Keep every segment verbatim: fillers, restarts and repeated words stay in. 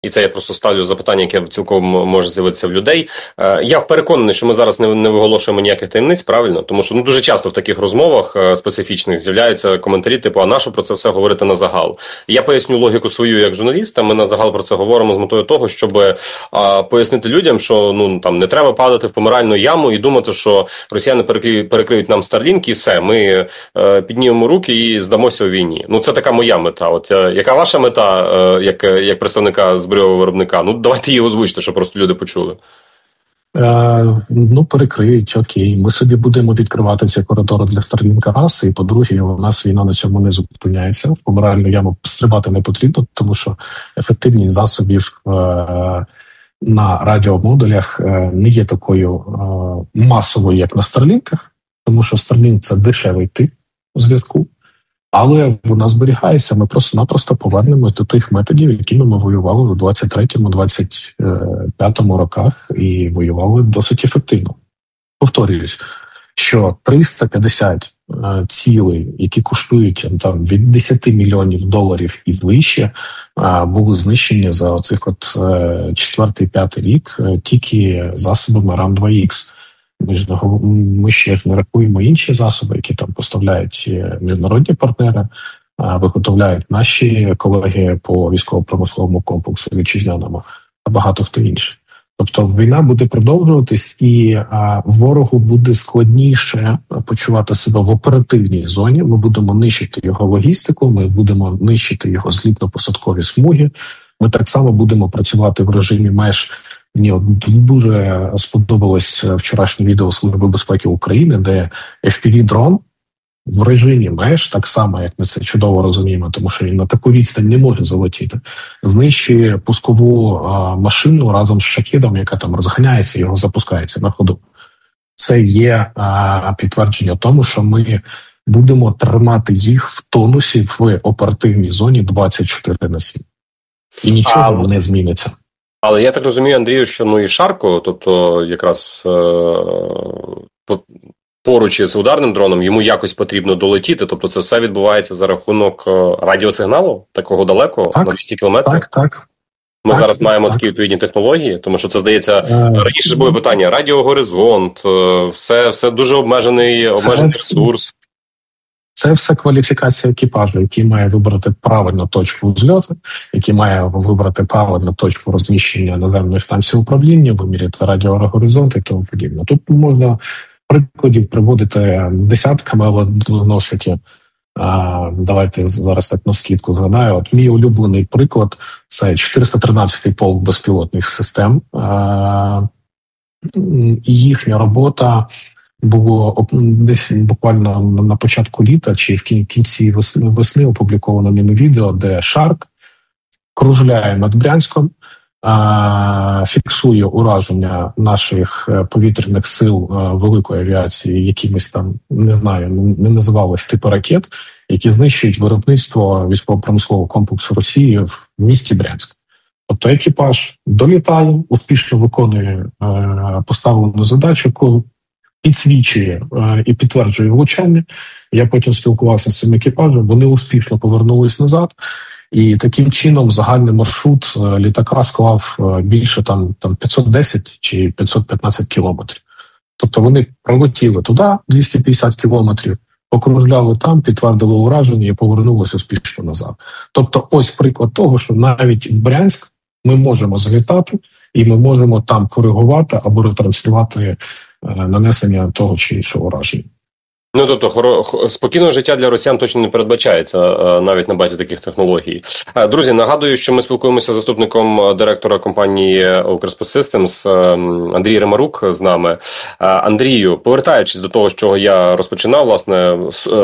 і це я просто ставлю запитання, яке цілком може з'явитися в людей. Я переконаний, що ми зараз не, не виголошуємо ніяких таємниць, правильно? Тому що ну, дуже часто в таких розмовах специфічних з'являються коментарі, типу, а на що про це все говорити на загал? Я поясню логіку свою як журналіста, ми на загал про це говоримо з метою того, щоб а, пояснити людям, що ну там не треба падати в помиральну яму і думати, що росіяни перекриють, перекриють нам Starlink і все, ми е, піднімемо руки і здамося у війні. Ну це така моя мета. От е, яка ваша мета, е, як, як представника з виробника. Ну, давайте її озвучте, щоб просто люди почули. Е, ну, перекриють, окей. Ми собі будемо відкривати ці коридори для Starlink раз, і по-друге, у нас війна на цьому не зупиняється. В помиральну яму стрибати не потрібно, тому що ефективність засобів е, на радіомодулях е, не є такою е, масовою, як на Starlink, тому що Starlink – це дешевий тип зв'язку. Але вона зберігається, ми просто-напросто повернемось до тих методів, якими ми воювали у двадцять третьому - двадцять п'ятому роках і воювали досить ефективно. Повторююсь, що триста п'ятдесят е, цілей, які коштують там від десяти мільйонів доларів і вище, е, були знищені за оцих от е, четвертий-п'ятий рік е, тільки засобами рам два ікс. Ми ж ми ще ж не рахуємо інші засоби, які там поставляють міжнародні партнери, виготовляють наші колеги по військово-промисловому комплексу вітчизняному, та багато хто інший. Тобто війна буде продовжуватись, і а, ворогу буде складніше почувати себе в оперативній зоні. Ми будемо нищити його логістику, ми будемо нищити його злітно-посадкові смуги. Ми так само будемо працювати в режимі меж. Мені дуже сподобалось вчорашнє відео Служби безпеки України, де еф пі ві-дрон в режимі меж, так само, як ми це чудово розуміємо, тому що він на таку відстань не може залетіти, знищує пускову а, машину разом з шахедом, яка там розганяється і його запускається на ходу. Це є а, підтвердження тому, що ми будемо тримати їх в тонусі в оперативній зоні двадцять чотири на сім. І нічого а... не зміниться. Але я так розумію, Андрію, що ну і Шарко, тобто якраз е- поруч із ударним дроном, йому якось потрібно долетіти, тобто це все відбувається за рахунок радіосигналу, такого далекого, так, на двісті кілометрів? Так, так. Ми так, зараз маємо так. такі відповідні технології, тому що це, здається, е- раніше ж було питання, радіогоризонт, все, все дуже обмежений, обмежений ресурс. Це все кваліфікація екіпажу, який має вибрати правильну точку взльоту, який має вибрати правильну точку розміщення наземної станції управління, виміряти радіогоризонт і тому подібне. Тут можна прикладів приводити десятками, але знову ж таки, давайте зараз так на скидку згадаю. От мій улюблений приклад – це чотириста тринадцятий полк безпілотних систем. І їхня робота було десь буквально на початку літа чи в кінці весни опубліковано ними відео, де Шарк кружляє над Брянськом, фіксує ураження наших повітряних сил великої авіації якимось там, не знаю, не називалось типу ракет, які знищують виробництво військово-промислового комплексу Росії в місті Брянськ. Тобто екіпаж долітає, успішно виконує поставлену задачу, підсвічує е, і підтверджує влучання. Я потім спілкувався з цим екіпажем, вони успішно повернулись назад, і таким чином загальний маршрут е, літака склав е, більше там, там п'ятсот десять чи п'ятсот п'ятнадцять кілометрів. Тобто вони пролетіли туди двісті п'ятдесят кілометрів, покружляли там, підтвердили ураження і повернулися успішно назад. Тобто ось приклад того, що навіть в Брянськ ми можемо залітати, і ми можемо там коригувати або ретранслювати нанесення того чи іншого ураження. Ну, тобто, хоро... спокійного життя для росіян точно не передбачається навіть на базі таких технологій. Друзі, нагадую, що ми спілкуємося з заступником директора компанії Укрспецсистемс Андрій Ремарук з нами. Андрію, повертаючись до того, з чого я розпочинав, власне,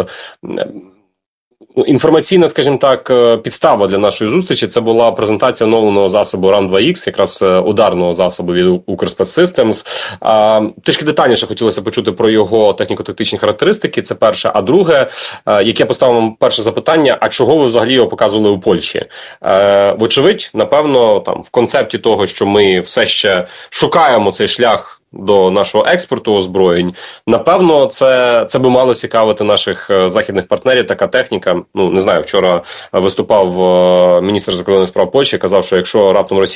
інформаційна, скажімо так, підстава для нашої зустрічі – це була презентація оновленого засобу рам два ікс, якраз ударного засобу від Укрспецсистемс. Трішки детальніше хотілося почути про його техніко-тактичні характеристики, це перше. А друге, яке поставив вам перше запитання, а чого ви взагалі його показували у Польщі? Вочевидь, напевно, там в концепті того, що ми все ще шукаємо цей шлях до нашого експорту озброєнь, напевно, це, це би мало цікавити наших західних партнерів, така техніка. Ну, не знаю, вчора виступав міністр закордонних справ Польщі, казав, що якщо раптом Росія